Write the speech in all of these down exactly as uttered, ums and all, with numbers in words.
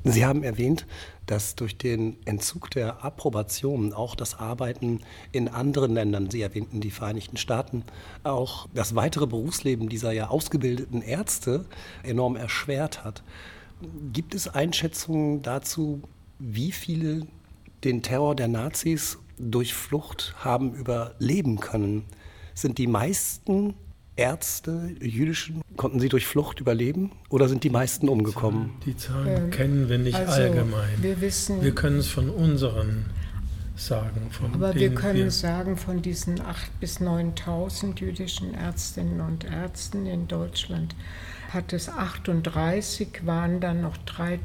Sie haben erwähnt, dass durch den Entzug der Approbation auch das Arbeiten in anderen Ländern, Sie erwähnten die Vereinigten Staaten, auch das weitere Berufsleben dieser ja ausgebildeten Ärzte enorm erschwert hat. Gibt es Einschätzungen dazu, wie viele den Terror der Nazis durch Flucht haben überleben können? Sind die meisten Ärzte, jüdischen, konnten sie durch Flucht überleben oder sind die meisten umgekommen? Die Zahlen, die Zahlen ähm, kennen wir nicht also allgemein. Wir wissen, wir können es von unseren sagen. Von aber wir können wir sagen, von diesen achttausend bis neuntausend jüdischen Ärztinnen und Ärzten in Deutschland hat es achtunddreißig, waren dann noch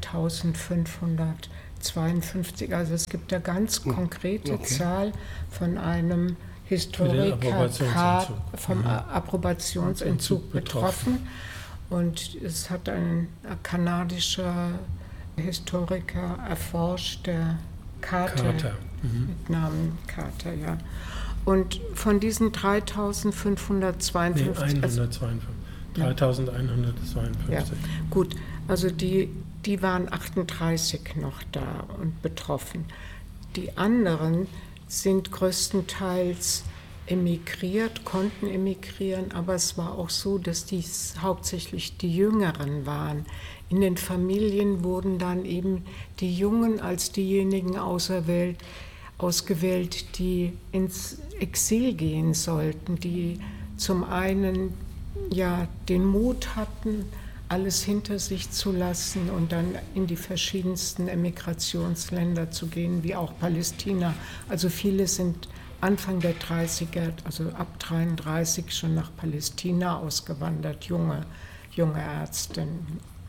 dreitausendfünfhundertzweiundfünfzig. Also es gibt eine ganz konkrete okay. Zahl von einem Historiker vom mhm. Approbationsentzug betroffen. Und es hat ein kanadischer Historiker erforscht, der Carter, Carter. Mhm. mit Namen Carter, ja. Und von diesen dreitausendfünfhundertzweiundfünfzig... Nee, hundertzweiundfünfzig. Ja. dreitausendeinhundertzweiundfünfzig. Ja, gut, also die, die waren achtunddreißig noch da und betroffen. Die anderen sind größtenteils emigriert, konnten emigrieren, aber es war auch so, dass dies hauptsächlich die Jüngeren waren. In den Familien wurden dann eben die Jungen als diejenigen auserwählt, ausgewählt, die ins Exil gehen sollten, die zum einen ja den Mut hatten, alles hinter sich zu lassen und dann in die verschiedensten Emigrationsländer zu gehen, wie auch Palästina. Also viele sind Anfang der dreißiger, also ab dreiunddreißig schon nach Palästina ausgewandert, junge, junge Ärztinnen.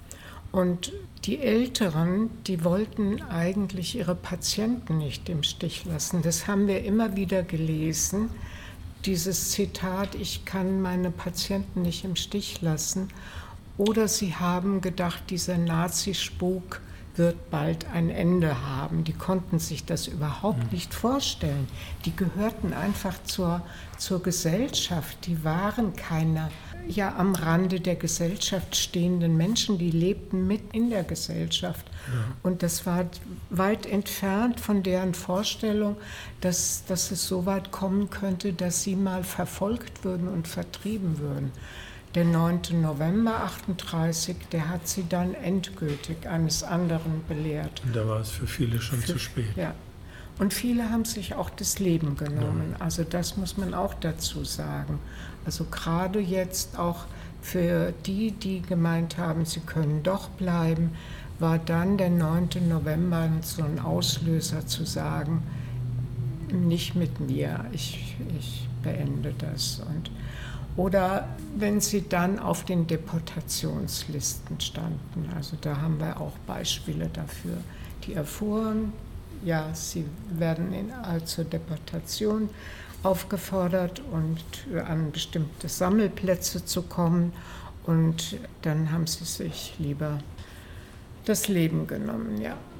Und die Älteren, die wollten eigentlich ihre Patienten nicht im Stich lassen. Das haben wir immer wieder gelesen, dieses Zitat, ich kann meine Patienten nicht im Stich lassen. Oder sie haben gedacht, dieser Nazispuk wird bald ein Ende haben. Die konnten sich das überhaupt nicht vorstellen. Die gehörten einfach zur, zur Gesellschaft. Die waren keine ja, am Rande der Gesellschaft stehenden Menschen. Die lebten mit in der Gesellschaft. Ja. Und das war weit entfernt von deren Vorstellung, dass, dass es so weit kommen könnte, dass sie mal verfolgt würden und vertrieben würden. Der neunte November achtunddreißig, der hat sie dann endgültig eines anderen belehrt. Und da war es für viele schon für, zu spät. Ja. Und viele haben sich auch das Leben genommen. Ja. Also das muss man auch dazu sagen. Also gerade jetzt auch für die, die gemeint haben, sie können doch bleiben, war dann der neunte November so ein Auslöser zu sagen, nicht mit mir, ich, ich beende das. Und oder wenn sie dann auf den Deportationslisten standen. Also da haben wir auch Beispiele dafür. Die erfuhren, ja, sie werden in, zur Deportation aufgefordert und an bestimmte Sammelplätze zu kommen. Und dann haben sie sich lieber das Leben genommen, ja.